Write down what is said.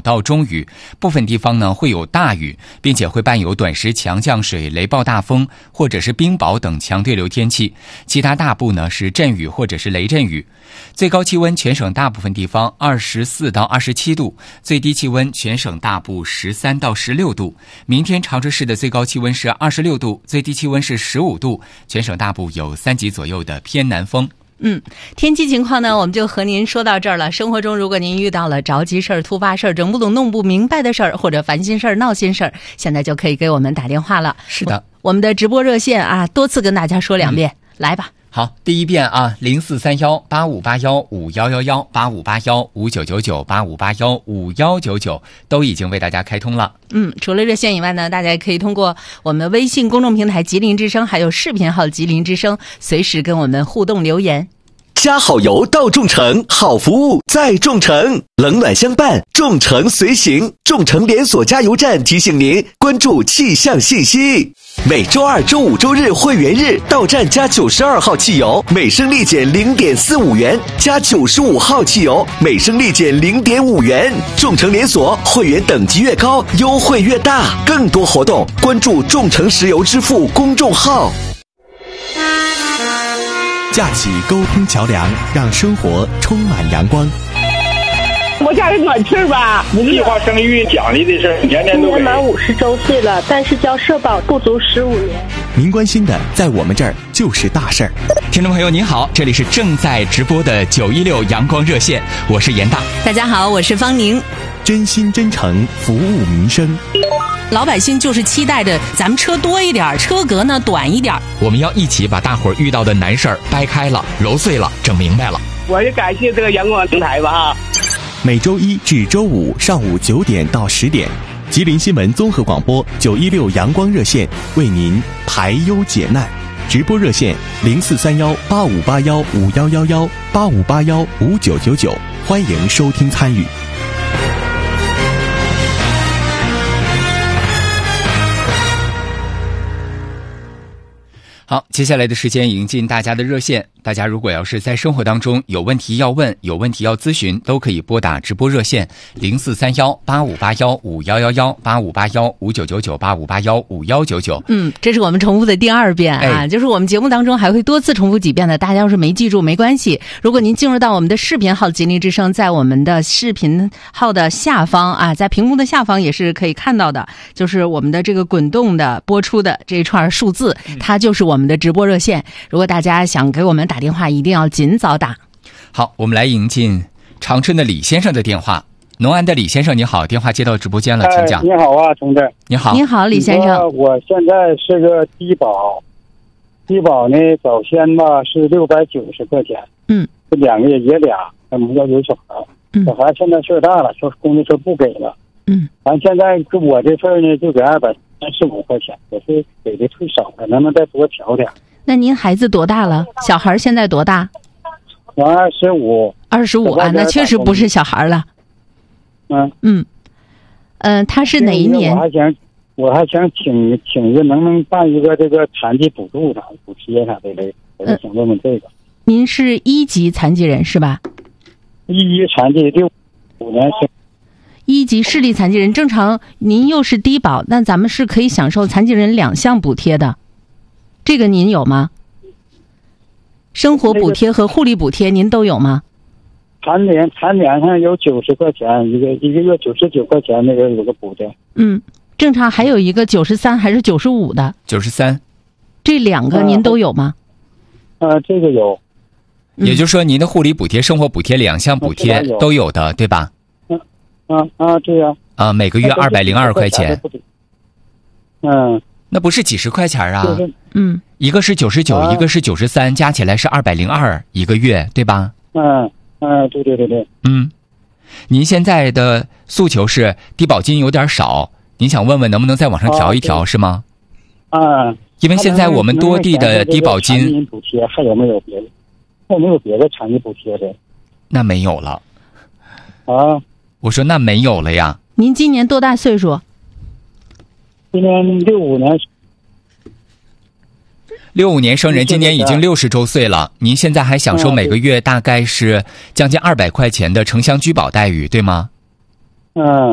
到中雨，部分地方呢会有大雨，并且会伴有短时强降水、雷暴大风或者是冰雹等强对流天气。其他大部呢是阵雨或者是雷阵雨。最高气温全省大部分地方24到27度，最低气温全省大部13到16度。明天长春市的最高气温是26度，最低气温是15度，全省大部有3级左右的偏南风。 天气情况呢，我们就和您说到这儿了。生活中如果您遇到了着急事儿、突发事儿、整不懂弄不明白的事儿，或者烦心事儿、闹心事儿，现在就可以给我们打电话了。 是的， 我们的直播热线啊，多次跟大家说2遍，来吧。 好，第一遍啊，0431-8581-5111，8581-5999，8581-5199都已经为大家开通了。 除了热线以外呢，大家也可以通过我们微信公众平台吉林之声，还有视频号吉林之声，随时跟我们互动留言。 加好油到众诚，好服务在众诚，冷暖相伴，众诚随行。众诚连锁加油站提醒您关注气象信息。每周二、周五、周日会员日到站加92号汽油，每升立减0.45元；加95号汽油，每升立减0.5元。众诚连锁会员等级越高，优惠越大。更多活动关注众诚石油支付公众号。 架起沟通桥梁，让生活充满阳光。 我家的暖气吧， 计划生育奖励的事年年都给。 今年满50周岁了，但是交社保不足15年。 您关心的，在我们这儿就是大事儿。 听众朋友您好，这里是正在直播的916阳光热线，我是严大。 大家好，我是方宁。 真心真诚服务民生。 老百姓就是期待着咱们车多一点，车格呢短一点。 我们要一起把大伙儿遇到的难事儿掰开了、揉碎了、整明白了。 我也感谢这个阳光平台吧。 每周一至周五上午9点到10点，吉林新闻综合广播916阳光热线为您排忧解难。直播热线0431-8581-5111，8581-5999，欢迎收听参与。 好，接下来的时间迎进大家的热线。大家如果要是在生活当中有问题要问、有问题要咨询，都可以拨打直播热线0431-8581-5111，8581-5999，8581-5199。 这是我们重复的第2遍啊，就是我们节目当中还会多次重复几遍的，大家要是没记住没关系。如果您进入到我们的视频号吉林之声，在我们的视频号的下方啊，在屏幕的下方也是可以看到的，就是我们的这个滚动的播出的这一串数字，它就是我们的直播热线。如果大家想给我们打电话，一定要尽早打。 好，我们来迎进长春的李先生的电话。农安的李先生你好，电话接到直播间了，请讲。 你好啊，同志。 你好。 你好，李先生。 我现在是个低保，低保呢早先吧是690块钱。这2个月也俩，咱们要有小孩，小孩现在岁数大了，说公家说不给了。完现在我这份呢就给235块钱，也是给的忒少了，能不能再多调点？ 那您孩子多大了？小孩现在多大 ？25。 25啊，那确实不是小孩了。他是哪一年？ 我还想请个能不能办一个这个残疾补助啥补贴啥的嘞？我就想问问这个。 您是1级残疾人是吧 ？1级残疾65年生。 1级视力残疾人，正常您又是低保，那咱们是可以享受残疾人2项补贴的，这个您有吗？生活补贴和护理补贴您都有吗？ 残联上有90块钱，一个月99块钱，那个有个补贴。 正常还有一个93还是95的 ？93。 这2个您都有吗？ 这个有。 也就是说您的护理补贴、生活补贴2项补贴都有的，对吧？ 对呀。 每个月202块钱。那不是几十块钱啊？一个是99，一个是93，加起来是202一个月，对吧？ 对。 您现在的诉求是低保金有点少，您想问问能不能再往上调一调，是吗？因为现在我们多地的低保金补贴还有没有别的？还有没有别的残疾补贴的？ 那没有了。我说那没有了呀。 您今年多大岁数？ 今年65年。 65年生人，今年已经60周岁了。您现在还享受每个月大概是将近200块钱的城乡居保待遇，对吗？